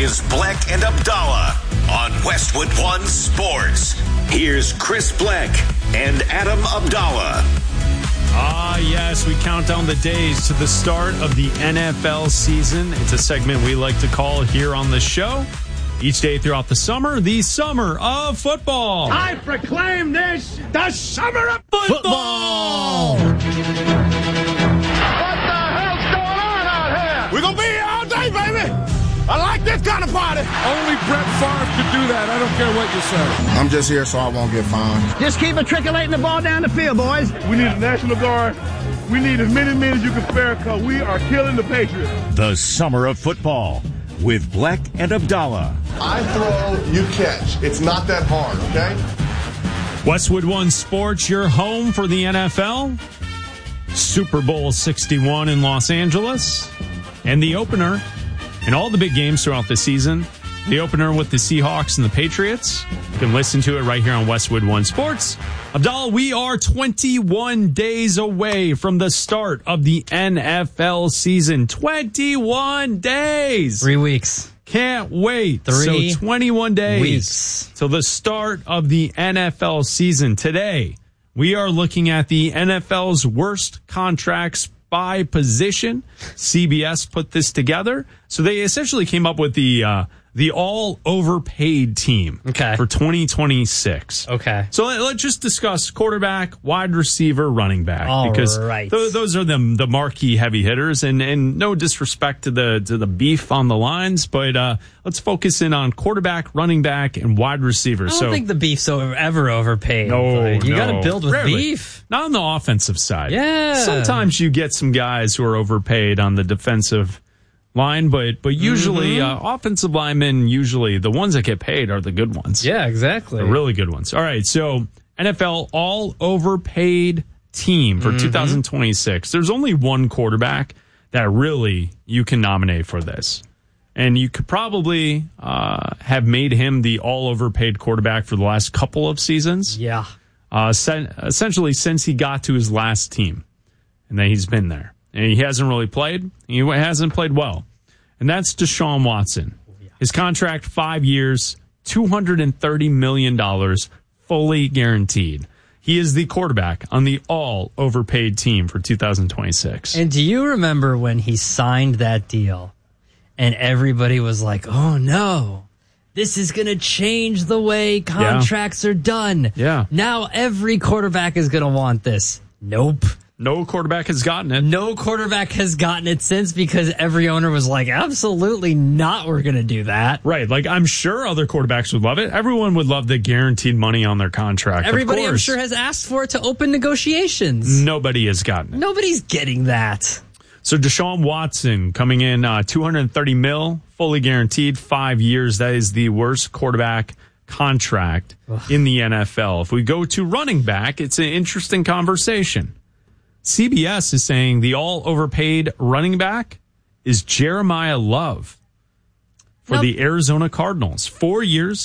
is Bleck and Abdallah on Westwood One Sports. Here's Chris Bleck and Adam Abdallah. Yes, we count down the days to the start of the NFL season. It's a segment we like to call here on the show. Each day throughout the summer of football. I proclaim this the summer of football! What the hell's going on out here? We're going to be here all day, baby! I like this kind of party! Only Brett Favre could do that. I don't care what you say. I'm just here so I won't get fined. Just keep matriculating the ball down the field, boys. We need a National Guard. We need as many men as you can spare because we are killing the Patriots. The summer of football with Bleck and Abdallah. I throw, you catch. It's not that hard, okay? Westwood One Sports, your home for the NFL. Super Bowl 61 in Los Angeles. And the opener in all the big games throughout the season. The opener with the Seahawks and the Patriots. You can listen to it right here on Westwood One Sports. Abdallah, we are 21 days away from the start of the NFL season. 21 days. 3 weeks. Can't wait. 3 So 21 days weeks. till the start of the NFL season. Today, we are looking at the NFL's worst contracts by position. CBS put this together. So they essentially came up with the all overpaid team for 2026. Okay. So let's just discuss quarterback, wide receiver, running back. Because those are the marquee heavy hitters, and no disrespect to the beef on the lines, but let's focus in on quarterback, running back, and wide receiver. I don't think the beef's ever overpaid. You got to build with beef. Not on the offensive side. Yeah. Sometimes you get some guys who are overpaid on the defensive line, but usually offensive linemen, usually the ones that get paid are the good ones. Yeah, exactly. The really good ones. All right, so NFL all overpaid team for 2026. There's only one quarterback that really you can nominate for this. And you could probably have made him the all overpaid quarterback for the last couple of seasons. Yeah. Essentially since he got to his last team. And then he's been there. And he hasn't really played. He hasn't played well. And that's Deshaun Watson. His contract, 5 years, $230 million, fully guaranteed. He is the quarterback on the all overpaid team for 2026. And do you remember when he signed that deal and everybody was like, oh no, this is going to change the way contracts are done. Yeah. Now every quarterback is going to want this. Nope. No quarterback has gotten it. No quarterback has gotten it since because every owner was like, absolutely not, we're going to do that. Right. Like, I'm sure other quarterbacks would love it. Everyone would love the guaranteed money on their contract. Everybody, I'm sure, has asked for it to open negotiations. Nobody has gotten it. Nobody's getting that. So Deshaun Watson coming in $230 million, fully guaranteed, 5 years. That is the worst quarterback contract in the NFL. If we go to running back, it's an interesting conversation. CBS is saying the all overpaid running back is Jeremiah Love for the Arizona Cardinals. 4 years,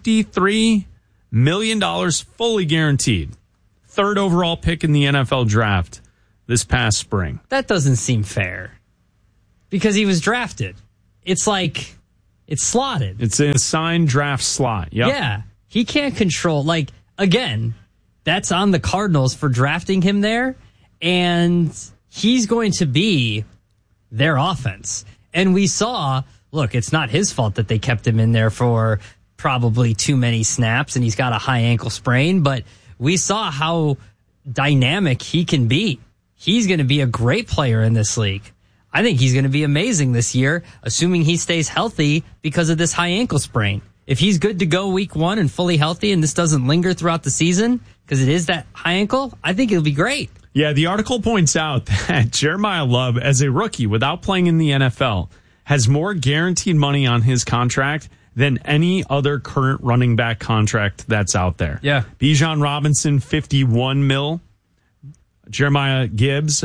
$53 million, fully guaranteed. Third overall pick in the NFL draft this past spring. That doesn't seem fair because he was drafted. It's like it's slotted. It's an assigned draft slot. Yep. Yeah. He can't control. Like, again, that's on the Cardinals for drafting him there. And he's going to be their offense. And we saw, look, it's not his fault that they kept him in there for probably too many snaps and he's got a high ankle sprain, but we saw how dynamic he can be. He's going to be a great player in this league. I think he's going to be amazing this year, assuming he stays healthy because of this high ankle sprain. If he's good to go week one and fully healthy and this doesn't linger throughout the season because it is that high ankle, I think it'll be great. Yeah, the article points out that Jeremiah Love, as a rookie without playing in the NFL, has more guaranteed money on his contract than any other current running back contract that's out there. Yeah. Bijan Robinson, $51 million. Jeremiah Gibbs,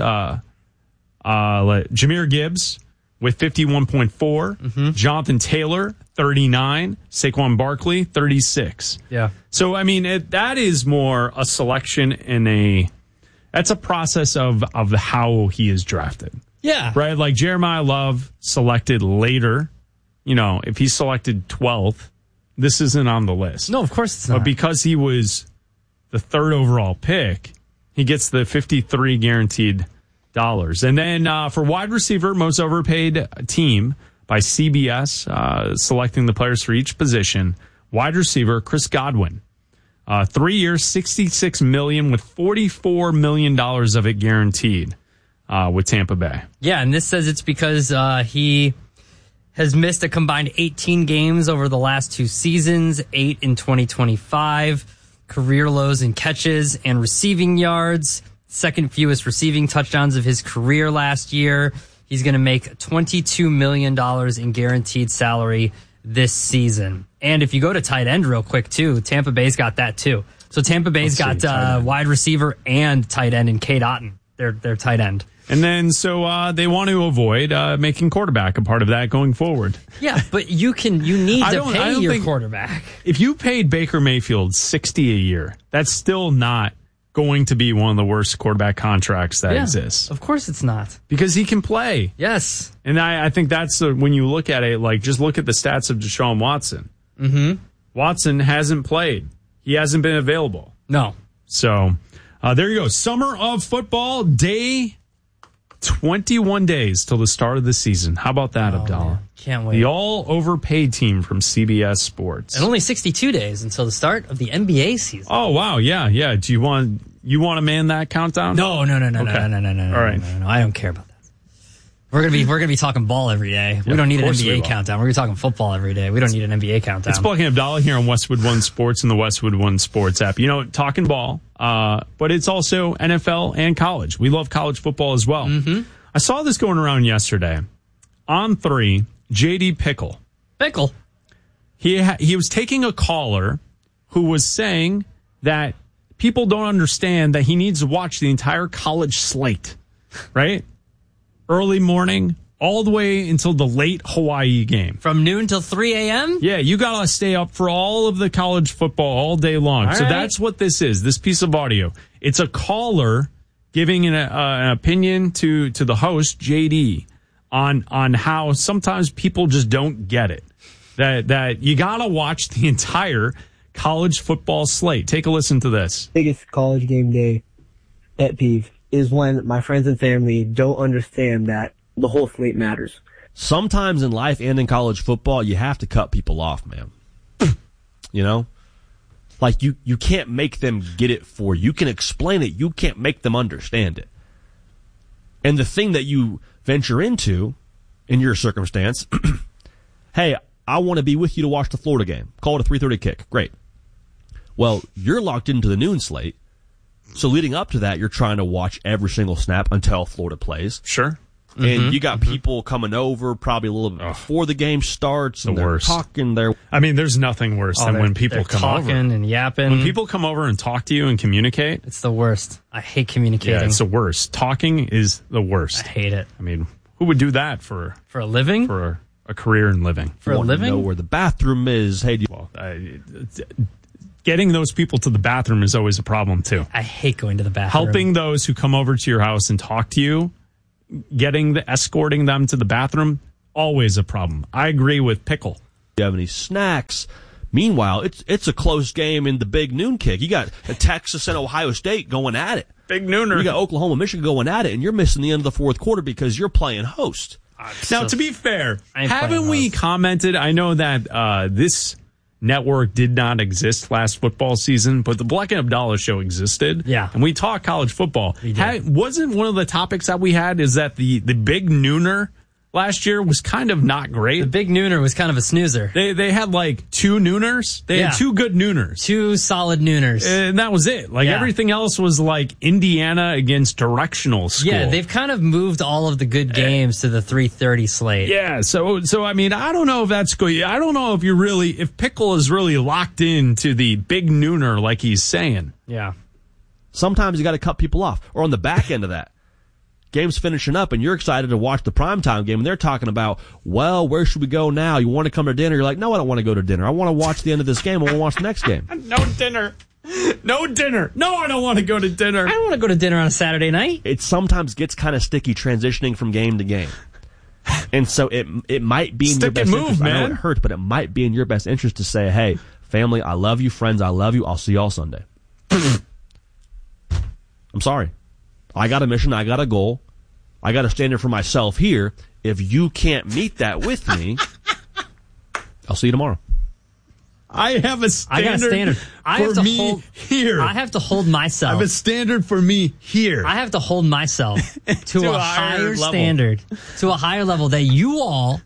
Jahmyr Gibbs with 51.4. Jonathan Taylor, 39. Saquon Barkley, 36. Yeah. So, I mean, that is more a selection in that's a process of how he is drafted. Yeah. Right? Like Jeremiah Love selected later if he's selected 12th, this isn't on the list. No, of course it's not. But because he was the 3rd overall pick, he gets the $53 guaranteed dollars. And then for wide receiver, most overpaid team by CBS, selecting the players for each position, wide receiver Chris Godwin. 3 years, $66 million with $44 million of it guaranteed with Tampa Bay. Yeah, and this says it's because he has missed a combined 18 games over the last 2 seasons, 8 in 2025, career lows in catches and receiving yards, second fewest receiving touchdowns of his career last year. He's going to make $22 million in guaranteed salary this season. And if you go to tight end real quick, too, Tampa Bay's got that, too. So Tampa Bay's got wide receiver and tight end in Cade Otton, their tight end. And then so they want to avoid making quarterback a part of that going forward. Yeah, but you need to pay your quarterback. If you paid Baker Mayfield $60 a year, that's still not going to be one of the worst quarterback contracts that exists. Of course it's not. Because he can play. Yes. And I think that's when you look at it, like just look at the stats of Deshaun Watson. Mm-hmm. Watson hasn't played. He hasn't been available. No. So there you go. Summer of football, day 21 days till the start of the season. How about that, Abdallah? Man. Can't wait. The all overpaid team from CBS Sports. And only 62 days until the start of the NBA season. Oh, wow. Yeah. Do you want to man that countdown? No. Okay. No. All right. No. I don't care about that. We're gonna be talking ball every day. We don't need an NBA countdown. We're gonna be talking football every day. We don't need an NBA countdown. It's Bucky Abdallah here on Westwood One Sports and the Westwood One Sports app. Talking ball, but it's also NFL and college. We love college football as well. Mm-hmm. I saw this going around yesterday. On 3, J.D. Pickle. He was taking a caller who was saying that people don't understand that he needs to watch the entire college slate, right? Early morning, all the way until the late Hawaii game. From noon till 3 a.m.? Yeah, you got to stay up for all of the college football all day long. All so right. that's what this is, this piece of audio. It's a caller giving an opinion to the host, JD, on how sometimes people just don't get it. That you got to watch the entire college football slate. Take a listen to this. Biggest college game day pet peeve is when my friends and family don't understand that the whole slate matters. Sometimes in life and in college football, you have to cut people off, man. Like you can't make them get it for you. You can explain it. You can't make them understand it. And the thing that you venture into in your circumstance, hey, I want to be with you to watch the Florida game. Call it a 3:30 kick. Great. Well, you're locked into the noon slate. So leading up to that, you're trying to watch every single snap until Florida plays. Sure. And you got people coming over probably a little bit before the game starts. And they're talking there. I mean, there's nothing worse than when people come over. Talking and yapping. When people come over and talk to you and communicate. It's the worst. I hate communicating. Yeah, it's the worst. Talking is the worst. I hate it. I mean, who would do that for a living? For a career in living. For a living? Know where the bathroom is. Hey, getting those people to the bathroom is always a problem, too. I hate going to the bathroom. Helping those who come over to your house and talk to you, escorting them to the bathroom, always a problem. I agree with Pickle. Do you have any snacks? Meanwhile, it's a close game in the big noon kick. You got Texas and Ohio State going at it. Big nooner. You got Oklahoma, Michigan going at it, and you're missing the end of the fourth quarter because you're playing host. Now, to be fair, haven't we commented? I know that this network did not exist last football season, but the Black and Abdallah show existed. Yeah. And we talked college football. Wasn't one of the topics that we had is that the big nooner last year was kind of not great. The big nooner was kind of a snoozer. They had like 2 nooners. They had 2 good nooners. 2 solid nooners. And that was it. Like everything else was like Indiana against directional school. Yeah, they've kind of moved all of the good games to the 3:30 slate. Yeah, so I mean, I don't know if that's good. I don't know if Pickle is really locked into the big nooner like he's saying. Yeah. Sometimes you got to cut people off. Or on the back end of that, game's finishing up and you're excited to watch the primetime game and they're talking about, well, where should we go now? You want to come to dinner? You're like, no, I don't want to go to dinner. I want to watch the end of this game. I want to watch the next game. No dinner. No dinner. No, I don't want to go to dinner. I don't want to go to dinner on a Saturday night. It sometimes gets kind of sticky transitioning from game to game. And so it might be in your best interest. I know it hurts, but it might be in your best interest to say, hey, family, I love you. Friends, I love you. I'll see y'all Sunday. I'm sorry. I got a mission. I got a goal. I got a standard for myself here. If you can't meet that with me, I'll see you tomorrow. I have a standard. I got a standard. Here. I have to hold myself. I have a standard for me here. I have to hold myself to a higher standard, to a higher level that y'all,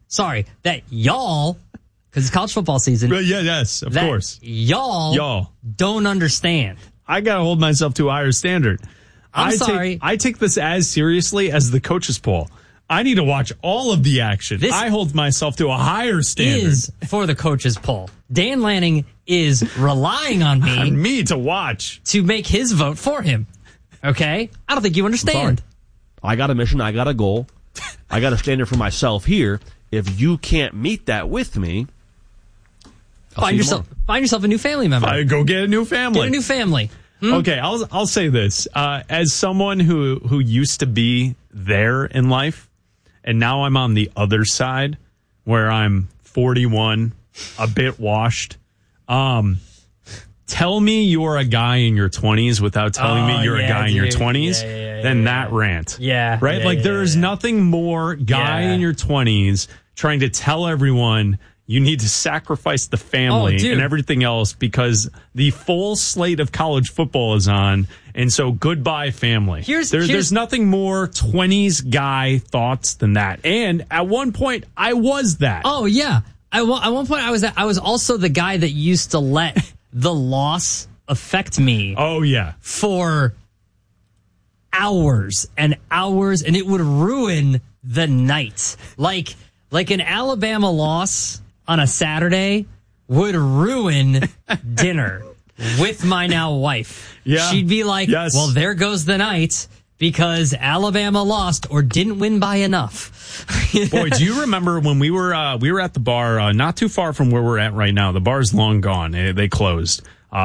because it's college football season. Yes, of course. Y'all don't understand. I got to hold myself to a higher standard. I take this as seriously as the coaches poll. I need to watch all of the action. I hold myself to a higher standard. Is for the coaches poll. Dan Lanning is relying on me to watch, to make his vote for him. Okay? I don't think you understand. I got a mission. I got a goal. I got a standard for myself here. If you can't meet that with me, find yourself a new family member. Go get a new family. Get a new family. Okay, I'll say this. As someone who used to be there in life, and now I'm on the other side where I'm 41, a bit washed. Tell me you're a guy in your 20s without telling me you're a guy in your 20s, then that rant. Yeah. Right? There is nothing more guy in your 20s trying to tell everyone you need to sacrifice the family and everything else because the full slate of college football is on. And so goodbye, family. There's nothing more 20s guy thoughts than that. And at one point, I was that. Oh, yeah. At one point, I was that. I was also the guy that used to let the loss affect me. Oh, yeah. For hours and hours, and it would ruin the night. Like an Alabama loss on a Saturday would ruin dinner with my now wife. Yeah. She'd be like, well, there goes the night because Alabama lost or didn't win by enough. Boy, do you remember when we were at the bar not too far from where we're at right now? The bar's long gone. They closed.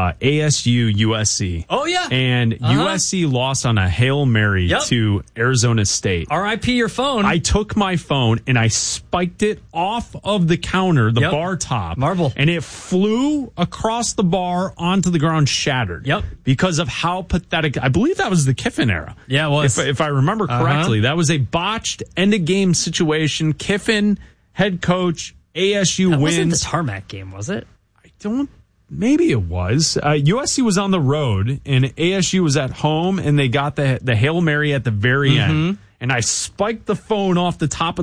ASU USC. Oh, yeah. And USC lost on a Hail Mary to Arizona State. RIP your phone. I took my phone and I spiked it off of the counter, the bar top. Marble. And it flew across the bar onto the ground, shattered. Yep. Because of how pathetic. I believe that was the Kiffin era. Yeah, it was. If I remember correctly. That was a botched end-of-game situation. Kiffin, head coach, ASU wins. Wasn't the tarmac game, was it? Maybe it was. USC was on the road, and ASU was at home, and they got the Hail Mary at the very end. And I spiked the phone off the top of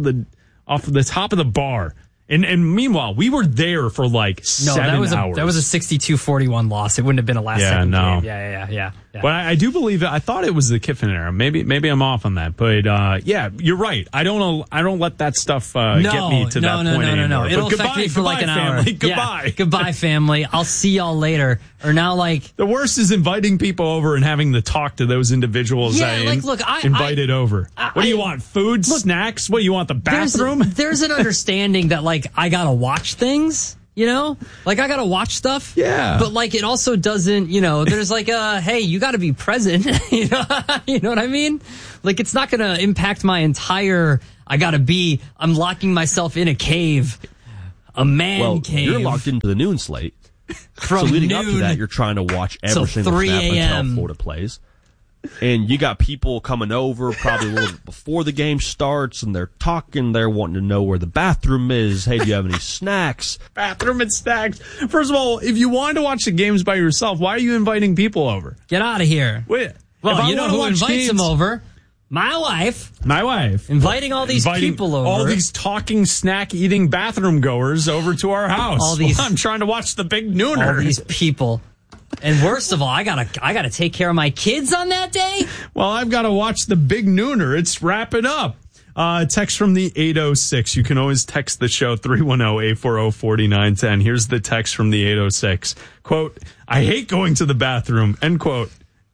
the bar. And meanwhile, we were there for 7 hours. That was a 62-41 loss. It wouldn't have been a last-second game. Yeah. But I do believe I thought it was the Kiffin era. Maybe I'm off on that. But you're right. I don't let that stuff get me to that point anymore. No. It'll affect me for an hour. Family. Goodbye. Yeah. Goodbye, family. I'll see y'all later. Or now, the worst is inviting people over and having to talk to those individuals. I invited over. What do you want? Food, snacks? What do you want? The bathroom? There's an understanding that I gotta watch things. I gotta watch stuff. Yeah. But it also doesn't, there's hey, you gotta be present. You know what I mean? It's not gonna impact my entire, I'm locking myself in a cave. A man cave. You're locked into the noon slate. So leading up to that, you're trying to watch every single snap until Florida plays. And you got people coming over probably a little bit before the game starts, and they're talking. They're wanting to know where the bathroom is. Hey, do you have any snacks? Bathroom and snacks. First of all, if you wanted to watch the games by yourself, why are you inviting people over? Get out of here. Wait, well, you know who invites them over? My wife. Inviting all these people over. All these talking, snack-eating bathroom goers over to our house. I'm trying to watch the big nooner. All these people. And worst of all, I gotta take care of my kids on that day. Well, I've got to watch the big nooner. It's wrapping up. Text from the 806. You can always text the show 310-840-4910. Here's the text from the 806. Quote, I hate going to the bathroom. End quote.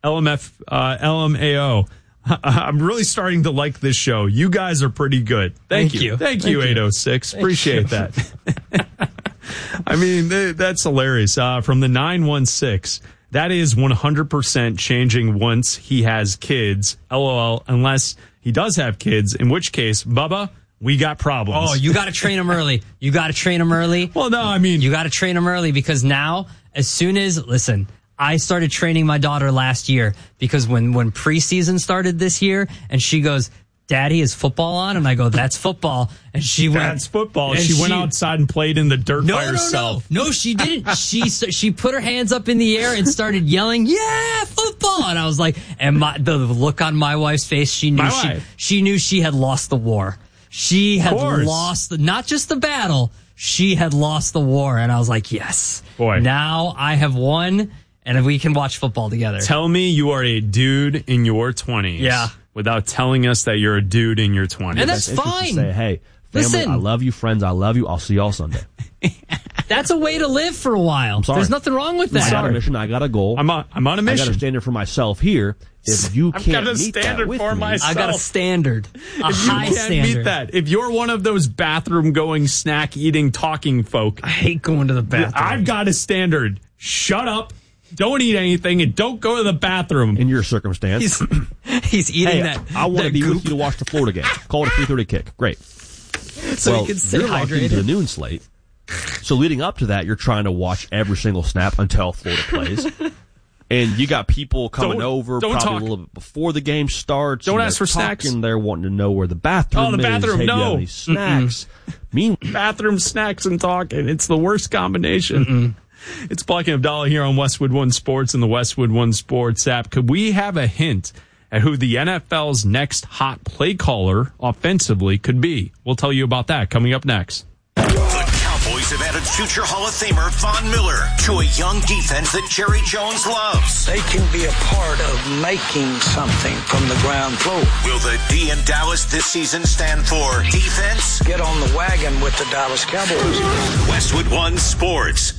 LMAO. I'm really starting to like this show. You guys are pretty good. Thank you. Thank you, 806. Appreciate that. I mean, that's hilarious. From the 916, that is 100% changing once he has kids. LOL, unless he does have kids, in which case, Bubba, we got problems. Oh, you got to train them early. You got to train them early. Well, no, I mean, you got to train them early because now, as soon as, listen, I started training my daughter last year because when preseason started this year and she goes, Daddy, is football on? And I go, that's football. And she went, that's football. And she went outside and played in the dirt by herself. No, she didn't. She put her hands up in the air and started yelling, yeah, football. And I was like, and the look on my wife's face, she knew she had lost the war. She had lost not just the battle, she had lost the war. And I was like, yes. Boy. Now I have won and we can watch football together. Tell me you are a dude in your 20s. Yeah. Without telling us that you're a dude in your 20s. And that's fine. Say, hey, family, listen, I love you, friends, I love you. I'll see y'all Sunday. That's a way to live for a while. I'm sorry. There's nothing wrong with that. I got a mission. I got a goal. I'm on a mission. I got a standard for myself here. If you can't meet that with me, myself. I got a standard. A high standard. Meet that. If you're one of those bathroom going, snack eating, talking folk. I hate going to the bathroom. I've got a standard. Shut up. Don't eat anything and don't go to the bathroom. In your circumstance. He's eating that. I want to be with you to watch the Florida game. Call it a 3:30 kick. Great. So you can stay you're locked into the noon slate. So leading up to that, you're trying to watch every single snap until Florida plays. And you got people coming over probably a little bit before the game starts. Don't ask for snacks. They're wanting to know where the bathroom is. Oh, the bathroom, hey, no. do you have any snacks. Bathroom, snacks, and talking. It's the worst combination. It's Black and Abdallah here on Westwood One Sports and the Westwood One Sports app. Could we have a hint at who the NFL's next hot play caller offensively could be? We'll tell you about that coming up next. The Cowboys have added future Hall of Famer Von Miller to a young defense that Jerry Jones loves. They can be a part of making something from the ground floor. Will the D in Dallas this season stand for defense? Get on the wagon with the Dallas Cowboys. Westwood One Sports.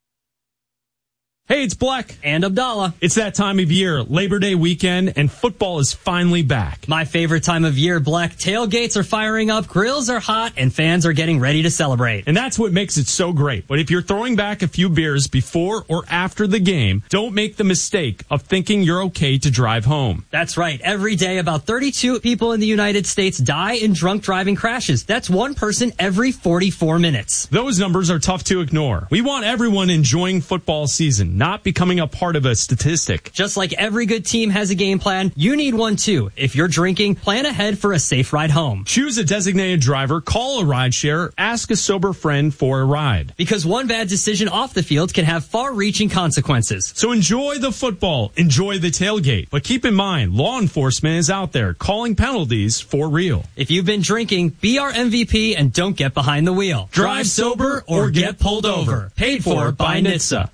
Hey, it's Black and Abdallah. It's that time of year, Labor Day weekend, and football is finally back. My favorite time of year, Black. Tailgates are firing up, grills are hot, and fans are getting ready to celebrate. And that's what makes it so great. But if you're throwing back a few beers before or after the game, don't make the mistake of thinking you're okay to drive home. That's right. Every day, about 32 people in the United States die in drunk driving crashes. That's one person every 44 minutes. Those numbers are tough to ignore. We want everyone enjoying football season, not becoming a part of a statistic. Just like every good team has a game plan, you need one too. If you're drinking, plan ahead for a safe ride home. Choose a designated driver, call a rideshare, ask a sober friend for a ride. Because one bad decision off the field can have far-reaching consequences. So enjoy the football, enjoy the tailgate. But keep in mind, law enforcement is out there calling penalties for real. If you've been drinking, be our MVP and don't get behind the wheel. Drive sober or get pulled over. Paid for by NHTSA.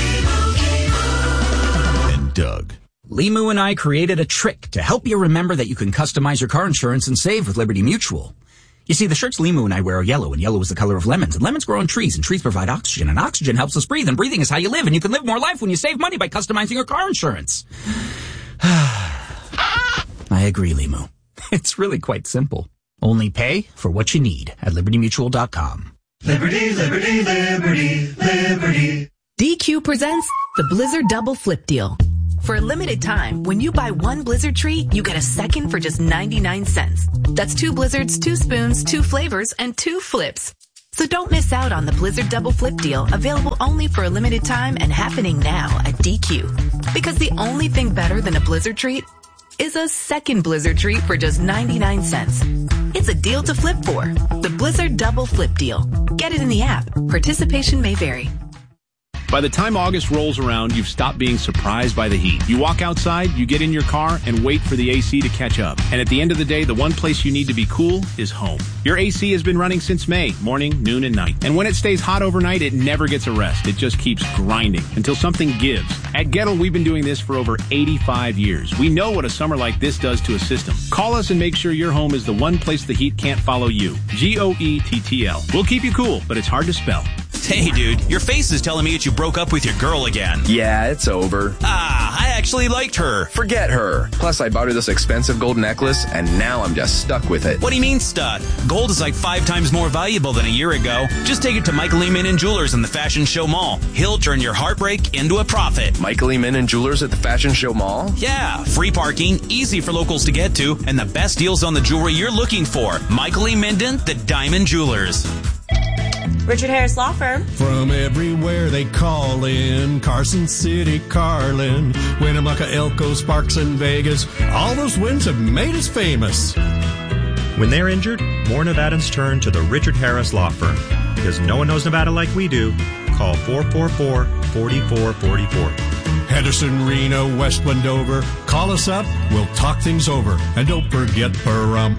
Doug. Limu and I created a trick to help you remember that you can customize your car insurance and save with Liberty Mutual. You see, the shirts Limu and I wear are yellow, and yellow is the color of lemons, and lemons grow on trees, and trees provide oxygen, and oxygen helps us breathe, and breathing is how you live, and you can live more life when you save money by customizing your car insurance. I agree, Limu. It's really quite simple. Only pay for what you need at LibertyMutual.com. Liberty, liberty, liberty, liberty. DQ presents the Blizzard Double Flip Deal. For a limited time, when you buy one Blizzard treat, you get a second for just 99 cents. That's 2 Blizzards, 2 spoons, 2 flavors, and 2 flips. So don't miss out on the Blizzard Double Flip Deal, available only for a limited time and happening now at DQ. Because the only thing better than a Blizzard treat is a second Blizzard treat for just 99 cents. It's a deal to flip for. The Blizzard Double Flip Deal. Get it in the app. Participation may vary. By the time August rolls around, you've stopped being surprised by the heat. You walk outside, you get in your car, and wait for the AC to catch up. And at the end of the day, the one place you need to be cool is home. Your AC has been running since May, morning, noon, and night. And when it stays hot overnight, it never gets a rest. It just keeps grinding until something gives. At Gettle, we've been doing this for over 85 years. We know what a summer like this does to a system. Call us and make sure your home is the one place the heat can't follow you. GOETTL. We'll keep you cool, but it's hard to spell. Hey, dude, your face is telling me that you broke up with your girl again. Yeah, it's over. I actually liked her. Forget her. Plus, I bought her this expensive gold necklace, and now I'm just stuck with it. What do you mean stuck? Gold is like 5 times more valuable than a year ago. Just take it to Michael E. Min & Jewelers in the Fashion Show Mall. He'll turn your heartbreak into a profit. Michael E. Min & Jewelers at the Fashion Show Mall? Yeah, free parking, easy for locals to get to, and the best deals on the jewelry you're looking for. Michael E. Minden, the Diamond Jewelers. Richard Harris Law Firm. From everywhere they call in, Carson City, Carlin, Winnemucca, Elko, Sparks, and Vegas. All those wins have made us famous. When they're injured, more Nevadans turn to the Richard Harris Law Firm. Because no one knows Nevada like we do. Call 444-4444. Henderson, Reno, West Wendover. Call us up. We'll talk things over. And don't forget Pahrump.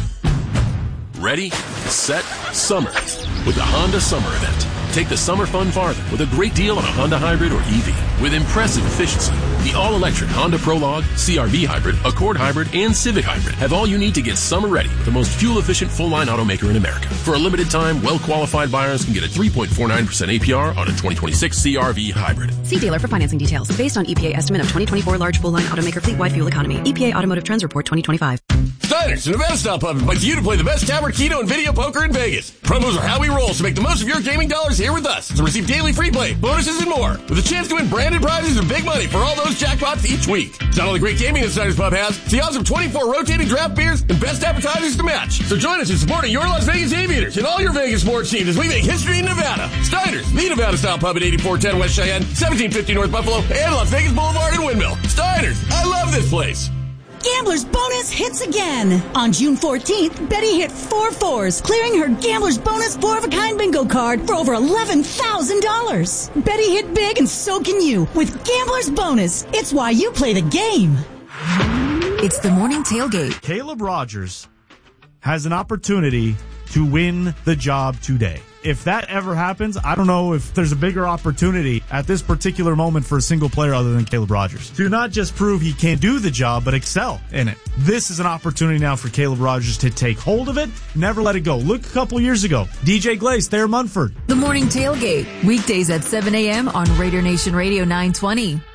Ready, set, summer with the Honda Summer Event. Take the summer fun farther with a great deal on a Honda Hybrid or EV. With impressive efficiency, the all-electric Honda Prologue, CR-V Hybrid, Accord Hybrid, and Civic Hybrid have all you need to get summer ready with the most fuel-efficient full-line automaker in America. For a limited time, well-qualified buyers can get a 3.49% APR on a 2026 CR-V Hybrid. See dealer for financing details. Based on EPA estimate of 2024 large full-line automaker fleet-wide fuel economy. EPA Automotive Trends Report 2025. Steiner's, the Nevada Style Pub, invites you to play the best tower, keno, and video poker in Vegas. Promos are how we roll, so make the most of your gaming dollars here with us. To receive daily free play, bonuses, and more. With a chance to win branded prizes and big money for all those jackpots each week. It's not only great gaming that Steiner's Pub has, it's the awesome 24 rotating draft beers and best appetizers to match. So join us in supporting your Las Vegas Aviators and all your Vegas sports teams as we make history in Nevada. Steiner's, the Nevada Style Pub at 8410 West Cheyenne, 1750 North Buffalo, and Las Vegas Boulevard in Windmill. Steiner's, I love this place. Gambler's Bonus hits again. On June 14th, Betty hit 4 4s, clearing her Gambler's Bonus 4-of-a-kind bingo card for over $11,000. Betty hit big, and so can you with Gambler's Bonus. It's why you play the game. It's the morning tailgate. Caleb Rogers has an opportunity to win the job today. If that ever happens, I don't know if there's a bigger opportunity at this particular moment for a single player other than Caleb Rogers to not just prove he can do the job, but excel in it. This is an opportunity now for Caleb Rogers to take hold of it, never let it go. Look a couple years ago, DJ Glaze, Thayer Munford. The morning tailgate, weekdays at 7 a.m. on Raider Nation Radio 920.